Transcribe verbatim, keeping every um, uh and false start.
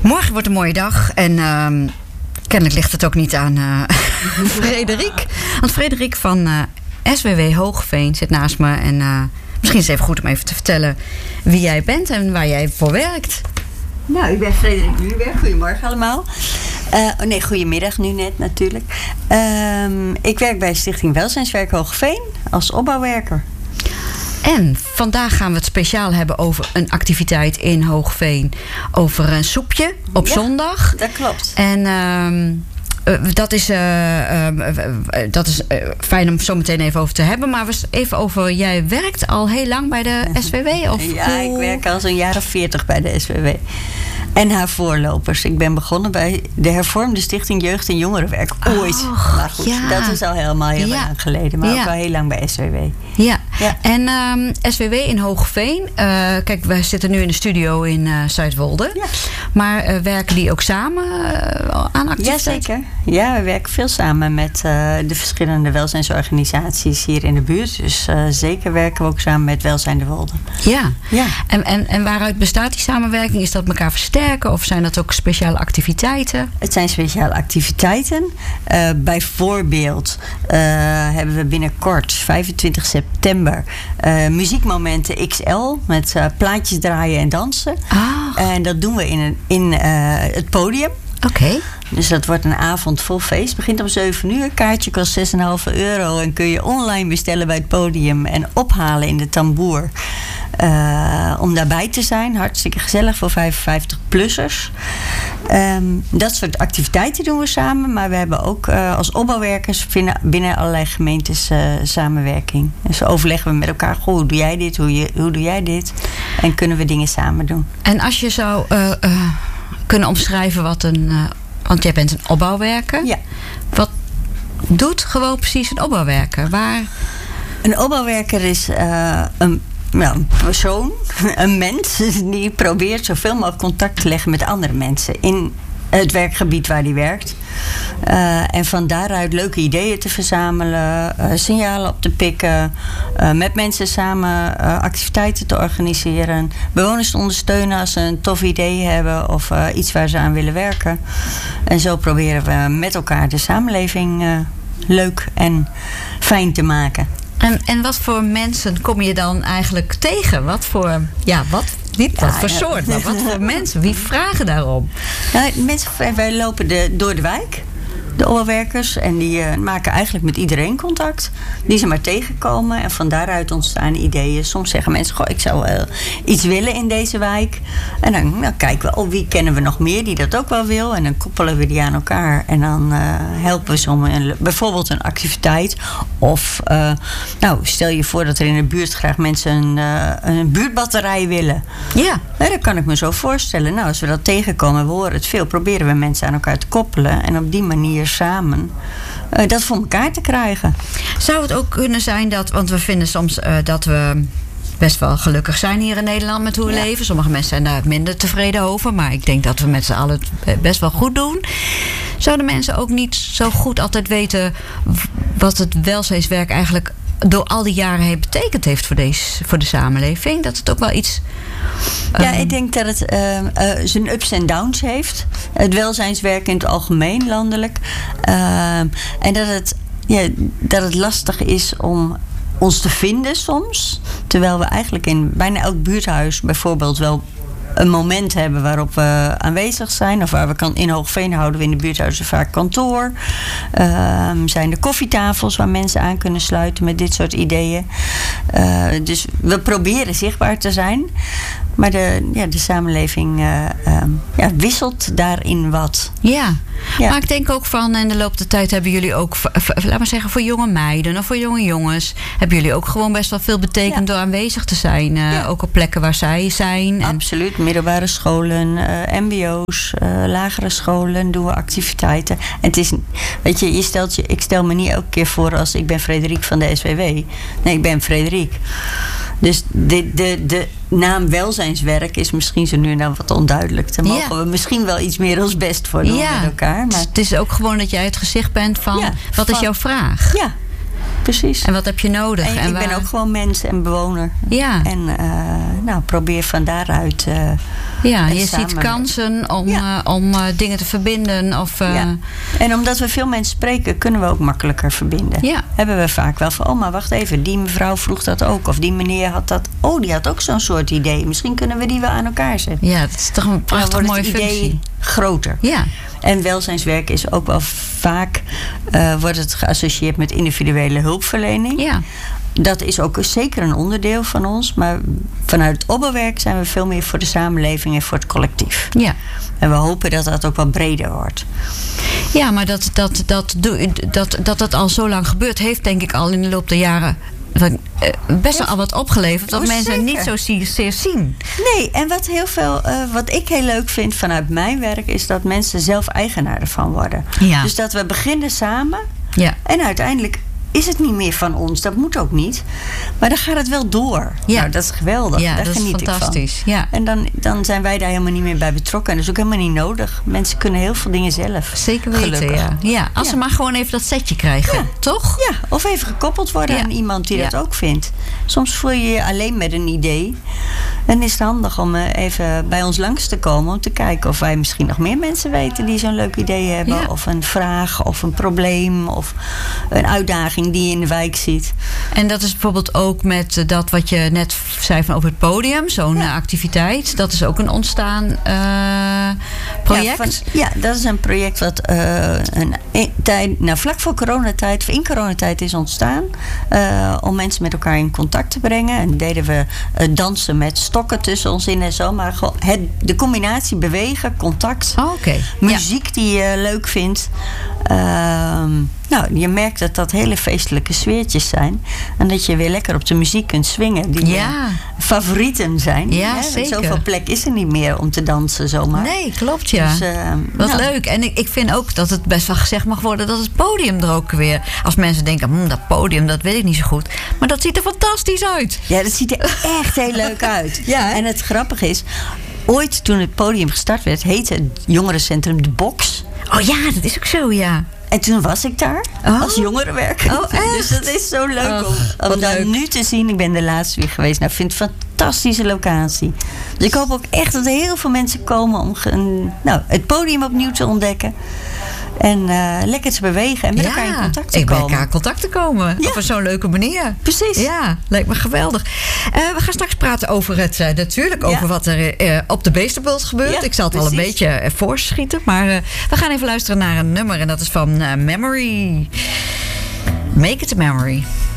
Morgen wordt een mooie dag en uh, kennelijk ligt het ook niet aan uh, Frederik. Want Frederik van uh, S W W Hoogveen zit naast me. En uh, misschien is het even goed om even te vertellen wie jij bent en waar jij voor werkt. Nou, ik ben Frederik Luurberg. Goedemorgen allemaal. Uh, oh nee, goedemiddag nu net natuurlijk. Uh, ik werk bij Stichting Welzijnswerk Hoogveen als opbouwwerker. En vandaag gaan we het speciaal hebben over een activiteit in Hoogveen. Over een soepje op ja, zondag. Dat klopt. En uh, uh, dat is, uh, uh, uh, dat is uh, fijn om zo meteen even over te hebben. Maar we even over, jij werkt al heel lang bij de S W W? Of ja, hoe? Ik werk al zo'n jaar of veertig bij de S W W. En haar voorlopers. Ik ben begonnen bij de hervormde Stichting Jeugd en Jongerenwerk. Ooit. Oh, maar goed, ja. dat is al helemaal heel ja. lang geleden. Maar ja. ook al heel lang bij S W W. Ja. ja. En um, S W W in Hoogveen. Uh, kijk, wij zitten nu in de studio in uh, Zuidwolde. Ja. Maar uh, werken die ook samen uh, aan activiteiten? Jazeker. Ja, we werken veel samen met uh, de verschillende welzijnsorganisaties hier in de buurt. Dus uh, zeker werken we ook samen met Welzijn de Wolde. Ja. ja. En, en, en waaruit bestaat die samenwerking? Is dat elkaar versterken? Of zijn dat ook speciale activiteiten? Het zijn speciale activiteiten. Uh, bijvoorbeeld uh, hebben we binnenkort, vijfentwintig september, uh, muziekmomenten X L met uh, plaatjes draaien en dansen. Oh. En dat doen we in, in uh, het podium. Oké. Okay. Dus dat wordt een avond vol feest. Begint om zeven uur. Kaartje kost zes komma vijf euro. En kun je online bestellen bij het podium. En ophalen in de tamboer. Uh, om daarbij te zijn. Hartstikke gezellig voor vijfenvijftig-plussers. Um, dat soort activiteiten doen we samen. Maar we hebben ook uh, als opbouwwerkers binnen, binnen allerlei gemeentes uh, samenwerking. Dus overleggen we met elkaar. Goh, hoe doe jij dit? Hoe, je, hoe doe jij dit? En kunnen we dingen samen doen. En als je zou uh, uh, kunnen omschrijven wat een... Uh, want jij bent een opbouwwerker. Ja. Wat doet gewoon precies een opbouwwerker? Waar... Een opbouwwerker is uh, een, nou, een persoon, een mens... die probeert zoveel mogelijk contact te leggen met andere mensen... in het werkgebied waar die werkt. Uh, en van daaruit leuke ideeën te verzamelen... Uh, signalen op te pikken... Uh, met mensen samen uh, activiteiten te organiseren... bewoners te ondersteunen als ze een tof idee hebben... of uh, iets waar ze aan willen werken. En zo proberen we met elkaar de samenleving... Uh, leuk en fijn te maken. En, en wat voor mensen kom je dan eigenlijk tegen? Wat voor, ja, wat, niet wat ja, voor ja. soort, maar wat voor mensen? Wie vragen daarom? Nou, mensen, wij lopen de, door de wijk, de opbouwwerkers. En die uh, maken eigenlijk met iedereen contact. Die ze maar tegenkomen. En van daaruit ontstaan ideeën. Soms zeggen mensen, goh, ik zou uh, iets willen in deze wijk. En dan nou, kijken we, oh, wie kennen we nog meer die dat ook wel wil. En dan koppelen we die aan elkaar. En dan uh, helpen we ze om een, bijvoorbeeld een activiteit. Of, uh, nou, stel je voor dat er in de buurt graag mensen een, uh, een buurtbatterij willen. Ja. Nou, dat kan ik me zo voorstellen. Nou, als we dat tegenkomen, we horen het veel. Proberen we mensen aan elkaar te koppelen. En op die manier samen uh, dat voor elkaar te krijgen. Zou het ook kunnen zijn dat, want we vinden soms uh, dat we best wel gelukkig zijn hier in Nederland met hoe we ja. leven. Sommige mensen zijn daar minder tevreden over, maar ik denk dat we met z'n allen het best wel goed doen. Zouden mensen ook niet zo goed altijd weten wat het welzijnswerk eigenlijk door al die jaren heen betekend heeft voor, deze, voor de samenleving? Dat het ook wel iets... Um... Ja, ik denk dat het uh, uh, zijn ups en downs heeft. Het welzijnswerk in het algemeen, landelijk. Uh, en dat het, ja, dat het lastig is om ons te vinden soms. Terwijl we eigenlijk in bijna elk buurthuis bijvoorbeeld wel een moment hebben waarop we aanwezig zijn. Of waar we kan, in Hoogveen houden we in de buurthuizen vaak kantoor. Uh, zijn er koffietafels waar mensen aan kunnen sluiten met dit soort ideeën. Uh, dus we proberen zichtbaar te zijn. Maar de, ja, de samenleving uh, um, ja, wisselt daarin wat. Ja. ja, maar ik denk ook van... in de loop der tijd hebben jullie ook... laat maar zeggen, voor jonge meiden of voor jonge jongens... hebben jullie ook gewoon best wel veel betekend... Ja. door aanwezig te zijn. Uh, ja. Ook op plekken waar zij zijn. Absoluut. En middelbare scholen, uh, mbo's, uh, lagere scholen... doen we activiteiten. En het is... Weet je, je stelt je, ik stel me niet elke keer voor als... ik ben Frederik van de S W W. Nee, ik ben Frederik. Dus de, de, de naam welzijnswerk is misschien zo nu en dan wat onduidelijk. Daar mogen ja. we misschien wel iets meer ons best voor doen ja. met elkaar. Maar het is ook gewoon dat jij het gezicht bent van... Ja, wat van, is jouw vraag? Ja, precies. En wat heb je nodig? En, en ik waar... ben ook gewoon mens en bewoner. Ja. En uh, nou, probeer van daaruit... Uh, Ja, en je samen... ziet kansen om, ja. uh, om uh, dingen te verbinden. Of, uh... ja. En omdat we veel mensen spreken, kunnen we ook makkelijker verbinden. Ja. Hebben we vaak wel van, oh, maar wacht even, die mevrouw vroeg dat ook. Of die meneer had dat, oh, die had ook zo'n soort idee. Misschien kunnen we die wel aan elkaar zetten. Ja, dat is toch een prachtig mooie functie. Het idee groter. Ja. En welzijnswerk is ook wel vaak, uh, wordt het geassocieerd met individuele hulpverlening. Ja. Dat is ook zeker een onderdeel van ons. Maar vanuit het opbouwwerk zijn we veel meer voor de samenleving en voor het collectief. Ja. En we hopen dat dat ook wat breder wordt. Ja, maar dat dat, dat, dat, dat dat al zo lang gebeurt, heeft denk ik al in de loop der jaren best wel al wat opgeleverd. Dat oh, mensen zeker. niet zo zeer zien. Nee, en wat heel veel, uh, wat ik heel leuk vind vanuit mijn werk, is dat mensen zelf eigenaar ervan worden. Ja. Dus dat we beginnen samen. Ja. En uiteindelijk is het niet meer van ons. Dat moet ook niet. Maar dan gaat het wel door. Ja. Nou, dat is geweldig. Ja, daar dat geniet is fantastisch. ik van. Ja. En dan, dan zijn wij daar helemaal niet meer bij betrokken. En dat is ook helemaal niet nodig. Mensen kunnen heel veel dingen zelf. Zeker weten, gelukkig. ja. ja. Als ja. ze maar gewoon even dat setje krijgen. Ja. Toch? Ja, of even gekoppeld worden ja. aan iemand die ja. dat ook vindt. Soms voel je je alleen met een idee. En is het handig om even bij ons langs te komen. Om te kijken of wij misschien nog meer mensen weten die zo'n leuk idee hebben. Ja. Of een vraag, of een probleem. Of een uitdaging die je in de wijk ziet. En dat is bijvoorbeeld ook met dat wat je net zei van over het podium. Zo'n ja. activiteit. Dat is ook een ontstaan uh, project. Ja, van, ja, dat is een project wat uh, een, een tijd, nou, vlak voor coronatijd, of in coronatijd is ontstaan. Uh, om mensen met elkaar in contact te brengen. En deden we uh, dansen met stokken tussen ons in en zo. Maar het, de combinatie bewegen, contact, oh, okay. muziek ja. die je leuk vindt. Uh, nou, je merkt dat dat hele feestelijke sfeertjes zijn. En dat je weer lekker op de muziek kunt swingen. Die ja. favorieten zijn. Ja, hè? zeker. Zoveel plek is er niet meer om te dansen zomaar. Nee, klopt, ja. Dus, uh, Wat nou. leuk. En ik, ik vind ook dat het best wel gezegd mag worden dat het podium er ook weer... Als mensen denken, hm, dat podium, dat weet ik niet zo goed. Maar dat ziet er fantastisch uit. Ja, dat ziet er echt heel leuk uit. Ja, en het grappige is... Ooit toen het podium gestart werd, heette het jongerencentrum De Box. Oh ja, dat is ook zo, ja. En toen was ik daar oh. als jongerenwerker. Oh, echt? Dus dat is zo leuk oh, om, om dat leuk. nu te zien. Ik ben de laatste weer geweest. Nou, ik vind het een fantastische locatie. Dus ik hoop ook echt dat er heel veel mensen komen om ge, nou, het podium opnieuw te ontdekken. En uh, lekker te bewegen en met ja, elkaar in contact te ik komen. met elkaar in contact te komen. Ja. Op een zo'n leuke manier. Precies. Ja, lijkt me geweldig. Uh, we gaan straks praten over het, uh, natuurlijk, over ja. wat er uh, op de Beestenbult gebeurt. Ja, ik zal het precies. al een beetje uh, voorschieten. Maar uh, we gaan even luisteren naar een nummer. En dat is van uh, Memory. Make it a memory.